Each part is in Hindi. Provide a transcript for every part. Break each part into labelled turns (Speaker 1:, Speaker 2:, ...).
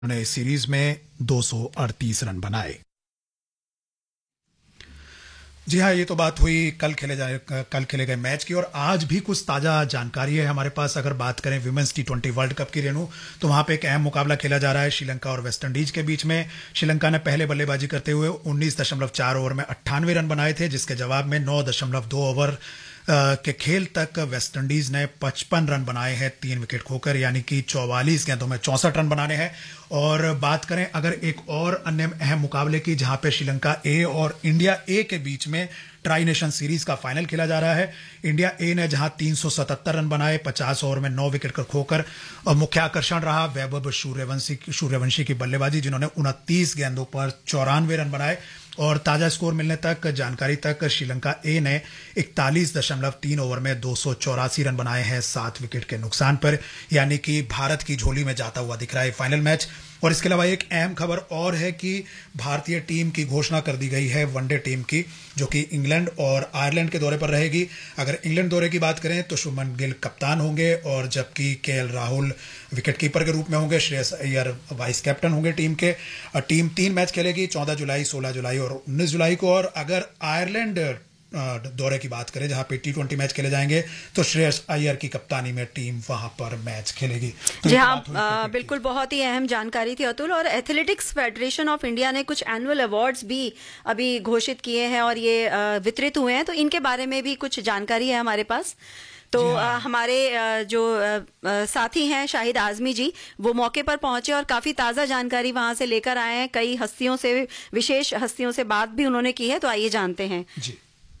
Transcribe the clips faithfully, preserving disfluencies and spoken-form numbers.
Speaker 1: उन्होंने इस सीरीज में दो सौ अड़तीस रन बनाए। जी हाँ, ये तो बात हुई कल खेले जाए कल खेले गए मैच की, और आज भी कुछ ताज़ा जानकारी है हमारे पास। अगर बात करें women's T twenty world cup की, रेनू, तो वहाँ पे एक अहम मुकाबला खेला जा रहा है श्रीलंका और वेस्ट इंडीज के बीच में। श्रीलंका ने पहले बल्लेबाजी करते हुए उन्नीस दशमलव चार ओवर में अट्ठानवे रन बनाए थे, जिसके जवाब में नौ दशमलव दो ओवर के खेल तक वेस्ट इंडीज ने पचपन रन बनाए हैं तीन विकेट खोकर, यानी कि चौवालीस गेंदों में चौसठ रन बनाने हैं। और बात करें अगर एक और अन्य अहम मुकाबले की, जहां पे श्रीलंका ए और इंडिया ए के बीच में ट्राई नेशन सीरीज का फाइनल खेला जा रहा है। इंडिया ए ने जहां तीन सौ सतहत्तर रन बनाए पचास ओवर में नौ विकेट कर खोकर, और मुख्य आकर्षण रहा वैभव सूर्यवंशी सूर्यवंशी की बल्लेबाजी, जिन्होंने उनतीस गेंदों पर चौरानवे रन बनाए। और ताजा स्कोर मिलने तक जानकारी तक श्रीलंका ए ने इकतालीस दशमलव तीन ओवर में दो सौ चौरासी रन बनाए हैं सात विकेट के नुकसान पर, यानी कि भारत की झोली में जाता हुआ दिख रहा है फाइनल मैच। और इसके अलावा एक अहम खबर और है कि भारतीय टीम की घोषणा कर दी गई है वनडे टीम की, जो कि इंग्लैंड और आयरलैंड के दौरे पर रहेगी। अगर इंग्लैंड दौरे की बात करें तो शुभमन गिल कप्तान होंगे, और जबकि केएल राहुल विकेटकीपर के रूप में होंगे, श्रेयस अय्यर वाइस कैप्टन होंगे टीम के। टीम तीन मैच खेलेगी, चौदह जुलाई, सोलह जुलाई और उन्नीस जुलाई को। और अगर आयरलैंड दौरे की बात करें, जहां पे टी ट्वेंटी मैच खेले जाएंगे, तो श्रेयस अय्यर की कप्तानी में टीम वहां पर मैच खेलेगी। तो
Speaker 2: जी हाँ, बिल्कुल बहुत ही अहम जानकारी थी अतुल। और एथलेटिक्स फेडरेशन ऑफ इंडिया ने कुछ एनुअल अवार्ड्स भी अभी घोषित किए हैं और ये वितरित हुए हैं, तो इनके बारे में भी कुछ जानकारी है हमारे पास। तो हाँ। हमारे जो साथी हैं शाहिद आजमी जी, वो मौके पर पहुंचे और काफी ताजा जानकारी वहां से लेकर आए हैं। कई हस्तियों से, विशेष हस्तियों से बात भी उन्होंने की है, तो आइए जानते हैं।
Speaker 1: जी।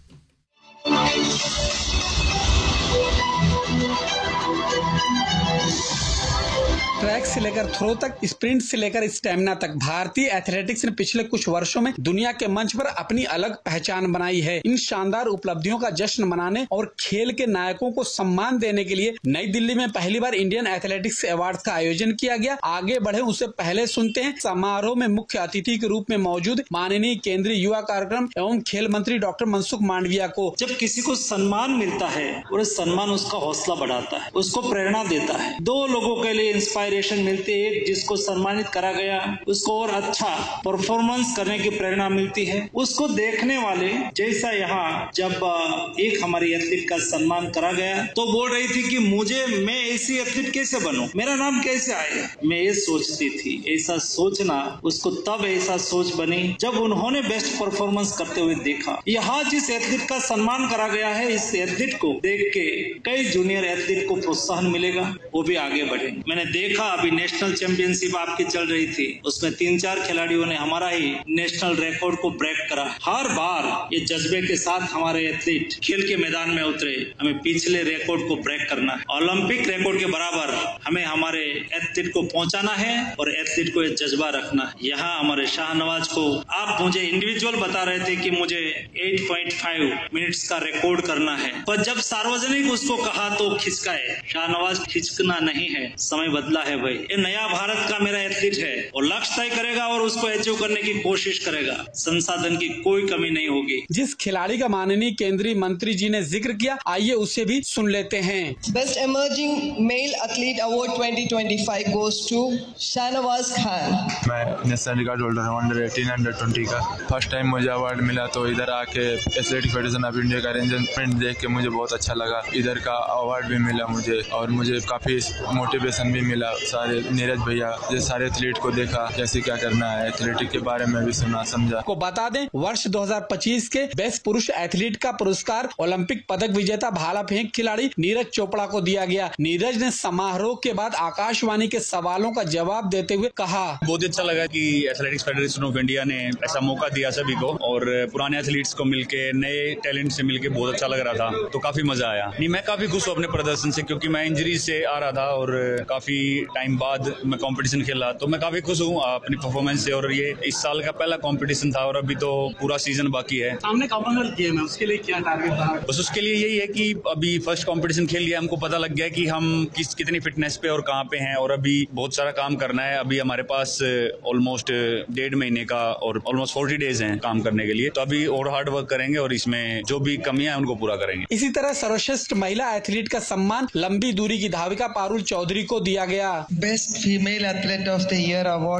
Speaker 3: ट्रैक से लेकर थ्रो तक, स्प्रिंट से लेकर स्टैमिना तक, भारतीय एथलेटिक्स ने पिछले कुछ वर्षों में दुनिया के मंच पर अपनी अलग पहचान बनाई है। इन शानदार उपलब्धियों का जश्न मनाने और खेल के नायकों को सम्मान देने के लिए नई दिल्ली में पहली बार इंडियन एथलेटिक्स अवार्ड का आयोजन किया गया। आगे बढ़े उससे पहले सुनते हैं समारोह में मुख्य अतिथि के रूप में मौजूद माननीय केंद्रीय युवा कार्यक्रम एवं खेल मंत्री डॉक्टर मनसुख मांडविया को।
Speaker 4: जब किसी को सम्मान मिलता है और सम्मान उसका हौसला बढ़ाता है, उसको प्रेरणा देता है। दो लोगों के लिए इंस्पायरेशन मिलती है, जिसको सम्मानित करा गया उसको और अच्छा परफॉर्मेंस करने की प्रेरणा मिलती है। उसको देखने वाले, जैसा यहाँ जब एक हमारी एथलीट का सम्मान करा गया तो बोल रही थी कि मुझे, मैं ऐसी एथलीट कैसे बनूं, मेरा नाम कैसे आए। मैं ये सोचती थी, ऐसा सोचना उसको तब ऐसा सोच बनी जब उन्होंने बेस्ट परफॉर्मेंस करते हुए देखा। यहाँ जिस एथलीट का सम्मान करा गया है, इस एथलीट को देख के कई जूनियर एथलीट को प्रोत्साहन मिलेगा, वो भी आगे बढ़ेंगे। मैंने देखा अभी नेशनल चैंपियनशिप आपकी चल रही थी, उसमें तीन चार खिलाड़ियों ने हमारा ही नेशनल रिकॉर्ड को ब्रेक करा। हर बार ये जज्बे के साथ हमारे एथलीट खेल के मैदान में उतरे, हमें पिछले रिकॉर्ड को ब्रेक करना है, ओलंपिक रिकॉर्ड के बराबर हमें हमारे एथलीट को पहुंचाना है और एथलीट को ये जज्बा रखना है। यहाँ हमारे शाहनवाज को आप मुझे इंडिविजुअल बता रहे थे कि मुझे आठ पॉइंट पाँच मिनट्स का रिकॉर्ड करना है, पर जब सार्वजनिक उसको कहा तो खिसकाए। शाहनवाज खिसकना नहीं है, समय बदला है भाई। ये नया भारत का मेरा एथलीट है और लक्ष्य तय करेगा और उसको अचीव करने की कोशिश करेगा। संसाधन की कोई कमी नहीं होगी।
Speaker 3: जिस खिलाड़ी का माननीय केंद्रीय मंत्री जी ने जिक्र किया, आइए उसे भी सुन लेते हैं।
Speaker 5: Best emerging mail athlete award twenty twenty five goes to Shahnawaz Khan.
Speaker 6: मैं नेशनल रिकॉर्ड होल्डर हूँ अंडर एटीन अंडर ट्वेंटी का। फर्स्ट टाइम मुझे अवार्ड मिला तो इधर आके एथलेटिक फेडरेशन ऑफ इंडिया का अरेंजमेंट देख के मुझे बहुत अच्छा लगा। इधर का अवार्ड भी मिला मुझे और मुझे काफी मोटिवेशन भी मिला। सारे नीरज भैया, ये सारे एथलीट को देखा कैसे क्या करना है, एथलेटिक के बारे में भी सुना समझा।
Speaker 3: को बता दें, वर्ष दो हज़ार पच्चीस के बेस्ट पुरुष एथलीट का पुरस्कार ओलंपिक पदक विजेता भाला फेंक खिलाड़ी नीरज चोपड़ा को दिया गया। नीरज ने समारोह के बाद आकाशवाणी के सवालों का जवाब देते हुए कहा,
Speaker 7: बहुत अच्छा लगा कि एथलेटिक्स फेडरेशन ऑफ इंडिया ने ऐसा मौका दिया सभी को, और पुराने एथलीट्स को मिलके, नए टैलेंट से मिलके बहुत अच्छा लग रहा था, तो काफी मजा आया। नहीं, मैं काफी खुश हूँ अपने प्रदर्शन से, क्योंकि मैं इंजरी से आ रहा था और काफी टाइम बाद मैं कंपटीशन खेला, तो मैं काफी खुश हूँ अपनी परफॉर्मेंस से। और ये इस साल का पहला कंपटीशन था और अभी तो पूरा सीजन बाकी है।
Speaker 3: सामने कॉमनवेल्थ गेम है, उसके लिए क्या टारगेट था?
Speaker 7: बस उसके लिए यही है कि अभी फर्स्ट कंपटीशन खेल लिया, हमको पता लग गया कि हम किस कितनी फिटनेस पे और कहाँ पे हैं, और अभी बहुत सारा काम करना है। अभी हमारे पास ऑलमोस्ट डेढ़ महीने का और ऑलमोस्ट फोर्टी डेज हैं काम करने के लिए, तो अभी और हार्ड वर्क करेंगे और इसमें जो भी कमियां हैं उनको पूरा करेंगे।
Speaker 3: इसी तरह सर्वश्रेष्ठ महिला एथलीट का सम्मान लंबी दूरी की धाविका पारुल चौधरी को दिया गया।
Speaker 5: Best female athlete of the year award